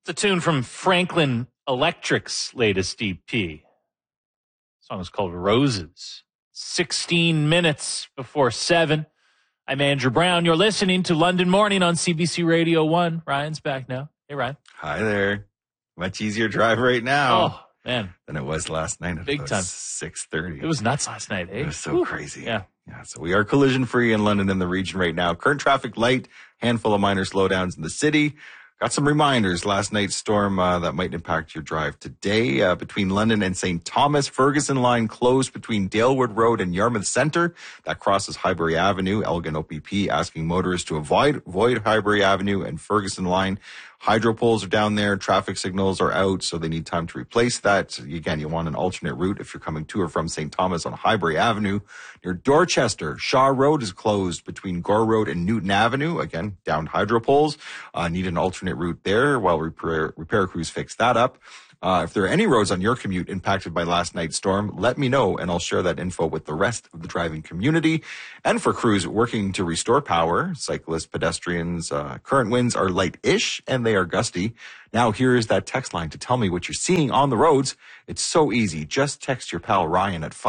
The tune from Franklin Electric's latest EP. The song is called Roses. 16 minutes before 7. I'm Andrew Brown. You're listening to London Morning on CBC Radio 1. Ryan's back now. Hey, Ryan. Hi there. Much easier drive right now. Oh, man. Than it was last night at Big time. 6:30. It was nuts last night, eh? It was so crazy. Yeah. So we are collision free in London and the region right now. Current traffic light, handful of minor slowdowns in the city. Got some reminders. Last night's storm that might impact your drive today. Between London and St. Thomas, Ferguson line closed between Dalewood Road and Yarmouth Centre. That crosses Highbury Avenue. Elgin OPP asking motorists to avoid Highbury Avenue and Ferguson line. Hydro poles are down there. Traffic signals are out, so they need time to replace that. Again, you want an alternate route if you're coming to or from St. Thomas on Highbury Avenue. Near Dorchester, Shaw Road is closed between Gore Road and Newton Avenue. Again, down hydro poles. Need an alternate route there while repair crews fix that up. If there are any roads on your commute impacted by last night's storm, let me know and I'll share that info with the rest of the driving community. And for crews working to restore power, cyclists, pedestrians, current winds are light-ish and they are gusty. Now here is that text line to tell me what you're seeing on the roads. It's so easy. Just text your pal Ryan at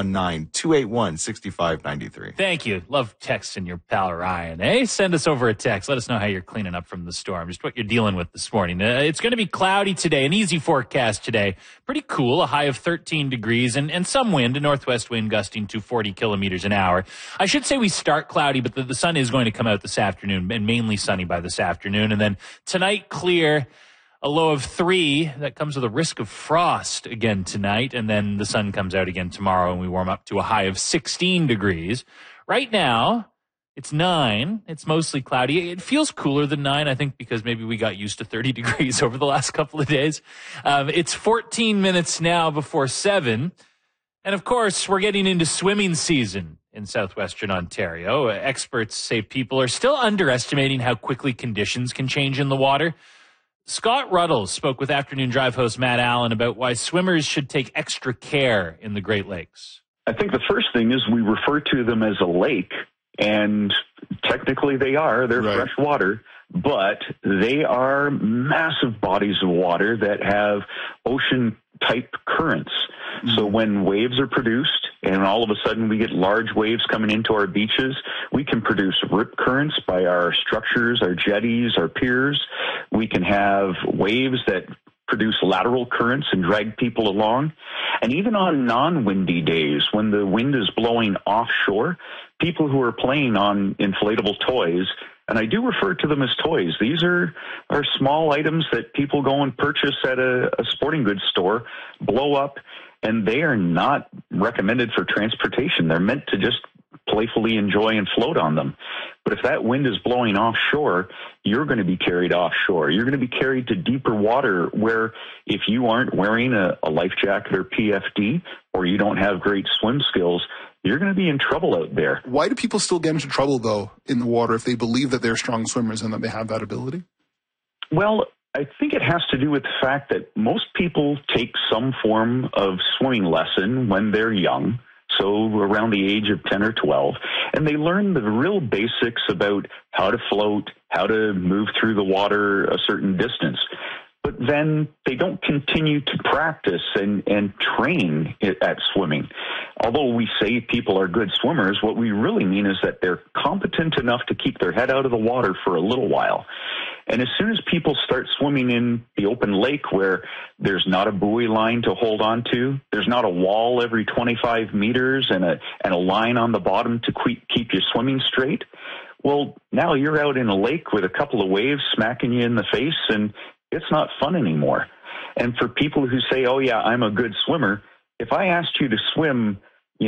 519-281-6593. Thank you. Love texting your pal Ryan, eh? Send us over a text. Let us know how you're cleaning up from the storm, just what you're dealing with this morning. It's going to be cloudy today, an easy forecast today. Pretty cool, a high of 13 degrees and some wind, a northwest wind gusting to 40 kilometers an hour. I should say we start cloudy, but the sun is going to come out this afternoon and mainly sunny by this afternoon. And then tonight, clear. A low of 3, that comes with a risk of frost again tonight, and then the sun comes out again tomorrow, and we warm up to a high of 16 degrees. Right now, it's 9. It's mostly cloudy. It feels cooler than 9, I think, because maybe we got used to 30 degrees over the last couple of days. It's 14 minutes now before 7, and of course, we're getting into swimming season in southwestern Ontario. Experts say people are still underestimating how quickly conditions can change in the water. Scott Ruddles spoke with Afternoon Drive host Matt Allen about why swimmers should take extra care in the Great Lakes. I think the first thing is we refer to them as a lake, and technically they are. They're fresh water, but they are massive bodies of water that have ocean-type currents. So when waves are produced, and all of a sudden we get large waves coming into our beaches, we can produce rip currents by our structures, our jetties, our piers. We can have waves that produce lateral currents and drag people along. And even on non-windy days, when the wind is blowing offshore, people who are playing on inflatable toys, and I do refer to them as toys. These are small items that people go and purchase at a sporting goods store, blow up, and they are not recommended for transportation. They're meant to just playfully enjoy and float on them. But if that wind is blowing offshore, you're going to be carried offshore. You're going to be carried to deeper water where if you aren't wearing a life jacket or PFD, or you don't have great swim skills, you're going to be in trouble out there. Why do people still get into trouble, though, in the water if they believe that they're strong swimmers and that they have that ability? Well, I think it has to do with the fact that most people take some form of swimming lesson when they're young, so around the age of 10 or 12, and they learn the real basics about how to float, how to move through the water a certain distance. But then they don't continue to practice and train at swimming. Although we say people are good swimmers, what we really mean is that they're competent enough to keep their head out of the water for a little while. And as soon as people start swimming in the open lake where there's not a buoy line to hold on to, there's not a wall every 25 meters and a line on the bottom to keep you swimming straight, well, now you're out in a lake with a couple of waves smacking you in the face, and it's not fun anymore. And for people who say, oh, yeah, I'm a good swimmer, if I asked you to swim,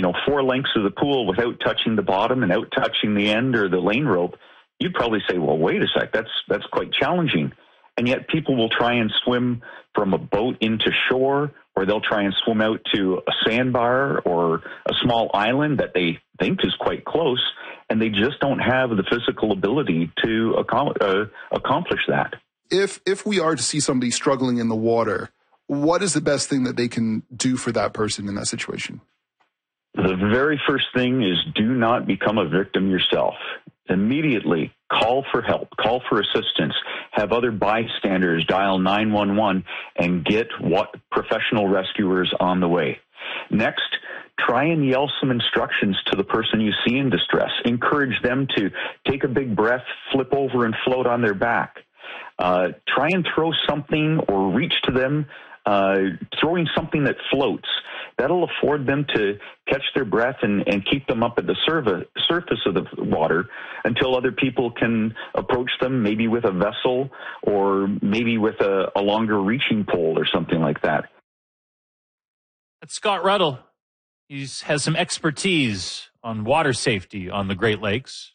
4 lengths of the pool without touching the bottom and out touching the end or the lane rope, you'd probably say, well, wait a sec, that's quite challenging. And yet people will try and swim from a boat into shore, or they'll try and swim out to a sandbar or a small island that they think is quite close, and they just don't have the physical ability to accomplish that. If we are to see somebody struggling in the water, what is the best thing that they can do for that person in that situation? The very first thing is do not become a victim yourself. immediately call for help, call for assistance, have other bystanders dial 911 and get what professional rescuers on the way. Next, try and yell some instructions to the person you see in distress. Encourage them to take a big breath, flip over and float on their back. Try and throw something or reach to them, throwing something that floats. That'll afford them to catch their breath and keep them up at the surface of the water until other people can approach them, maybe with a vessel or maybe with a longer reaching pole or something like that. That's Scott Ruddle. He has some expertise on water safety on the Great Lakes.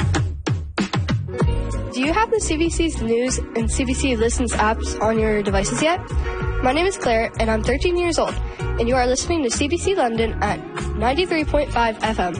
Do you have the CBC's News and CBC Listens apps on your devices yet? My name is Claire, and I'm 13 years old, and you are listening to CBC London at 93.5 FM.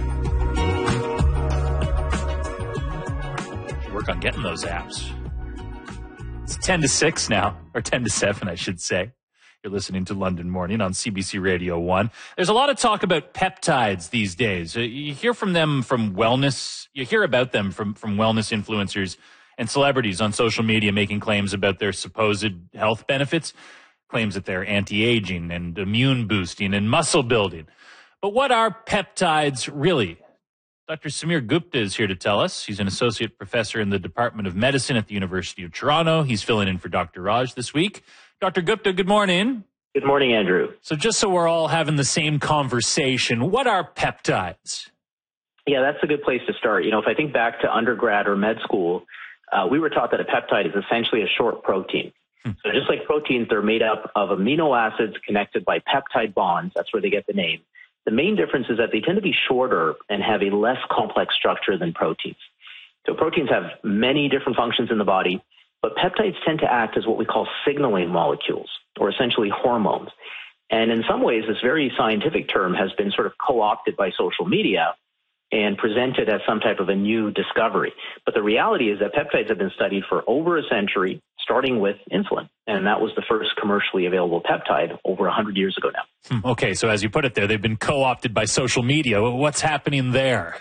Work on getting those apps. It's 10 to 6 now, or 10 to 7, I should say. You're listening to London Morning on CBC Radio 1. There's a lot of talk about peptides these days. You hear from them from wellness. You hear about them from wellness influencers and celebrities on social media making claims about their supposed health benefits, claims that they're anti-aging and immune boosting and muscle building. But what are peptides really? Dr. Samir Gupta is here to tell us. He's an associate professor in the Department of Medicine at the University of Toronto. He's filling in for Dr. Raj this week. Dr. Gupta, good morning. Good morning, Andrew. So just so we're all having the same conversation, what are peptides? Yeah, that's a good place to start. You know, if I think back to undergrad or med school, we were taught that a peptide is essentially a short protein. So just like proteins, they're made up of amino acids connected by peptide bonds. That's where they get the name. The main difference is that they tend to be shorter and have a less complex structure than proteins. So proteins have many different functions in the body, but peptides tend to act as what we call signaling molecules, or essentially hormones. And in some ways, this very scientific term has been sort of co-opted by social media and presented as some type of a new discovery. But the reality is that peptides have been studied for over a century, starting with insulin. And that was the first commercially available peptide over 100 years ago now. Okay, so as you put it there, they've been co-opted by social media. What's happening there?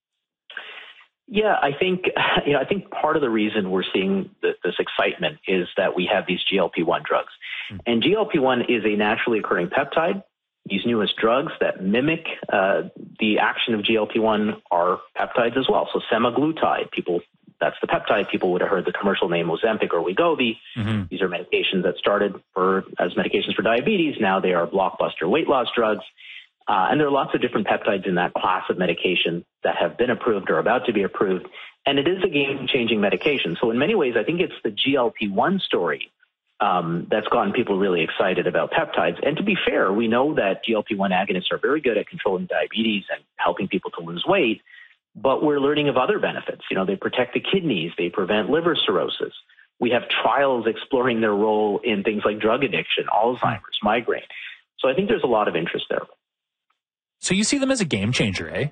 Yeah, I think part of the reason we're seeing this excitement is that we have these GLP-1 drugs. And GLP-1 is a naturally occurring peptide. These newest drugs that mimic the action of GLP-1 are peptides as well. So semaglutide, that's the peptide. People would have heard the commercial name Ozempic or Wegovy. Mm-hmm. These are medications that started as medications for diabetes. Now they are blockbuster weight loss drugs. And there are lots of different peptides in that class of medication that have been approved or about to be approved. And it is a game-changing medication. So in many ways, I think it's the GLP-1 story that's gotten people really excited about peptides. And to be fair, we know that GLP-1 agonists are very good at controlling diabetes and helping people to lose weight. But we're learning of other benefits. You know, they protect the kidneys. They prevent liver cirrhosis. We have trials exploring their role in things like drug addiction, Alzheimer's, migraine. So I think there's a lot of interest there. So you see them as a game changer, eh?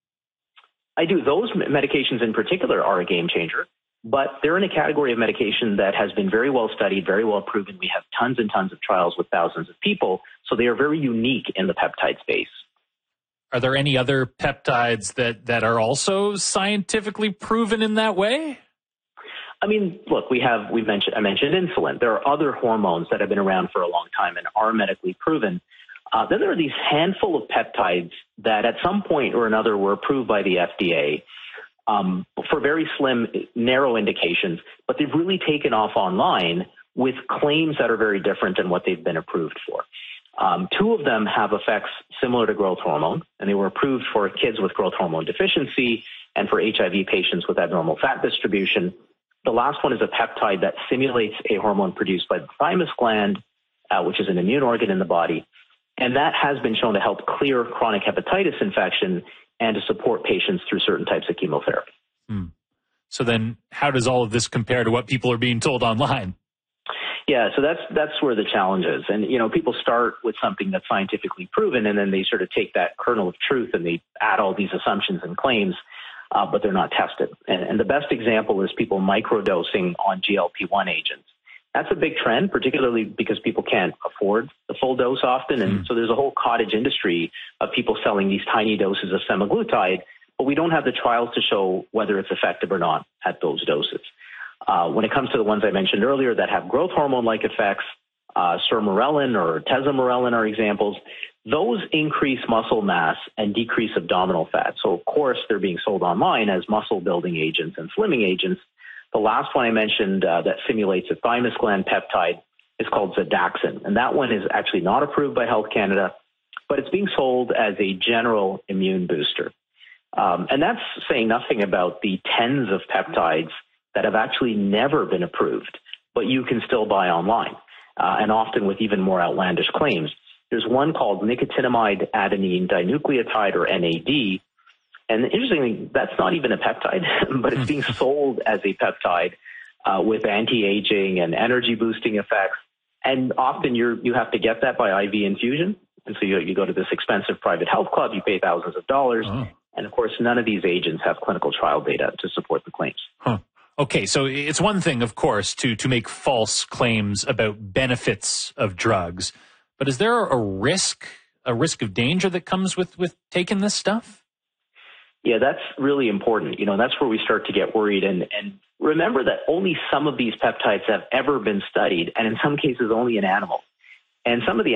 I do. Those medications in particular are a game changer, but they're in a category of medication that has been very well studied, very well proven. We have tons and tons of trials with thousands of people, so they are very unique in the peptide space. Are there any other peptides that are also scientifically proven in that way? I mean, look, I mentioned insulin. There are other hormones that have been around for a long time and are medically proven. Then there are these handful of peptides that at some point or another were approved by the FDA for very slim, narrow indications, but they've really taken off online with claims that are very different than what they've been approved for. Two of them have effects similar to growth hormone, and they were approved for kids with growth hormone deficiency and for HIV patients with abnormal fat distribution. The last one is a peptide that simulates a hormone produced by the thymus gland, which is an immune organ in the body. And that has been shown to help clear chronic hepatitis infection and to support patients through certain types of chemotherapy. So then how does all of this compare to what people are being told online? Yeah, so that's where the challenge is. And, you know, people start with something that's scientifically proven, and then they sort of take that kernel of truth and they add all these assumptions and claims, but they're not tested. And the best example is people microdosing on GLP-1 agents. That's a big trend, particularly because people can't afford the full dose often. And so there's a whole cottage industry of people selling these tiny doses of semaglutide, but we don't have the trials to show whether it's effective or not at those doses. When it comes to the ones I mentioned earlier that have growth hormone-like effects, sermorelin or tesamorelin are examples. Those increase muscle mass and decrease abdominal fat. So, of course, they're being sold online as muscle-building agents and slimming agents. The last one I mentioned that simulates a thymus gland peptide is called Zadaxin, and that one is actually not approved by Health Canada, but it's being sold as a general immune booster. And that's saying nothing about the tens of peptides that have actually never been approved, but you can still buy online, and often with even more outlandish claims. There's one called nicotinamide adenine dinucleotide, or NAD, and interestingly, that's not even a peptide, but it's being sold as a peptide with anti-aging and energy-boosting effects. And often you have to get that by IV infusion. And so you go to this expensive private health club, you pay thousands of dollars. Oh. And of course, none of these agents have clinical trial data to support the claims. Huh. Okay, so it's one thing, of course, to make false claims about benefits of drugs. But is there a risk of danger that comes with taking this stuff? Yeah, that's really important. That's where we start to get worried. And remember that only some of these peptides have ever been studied, and in some cases only in animals. And some of the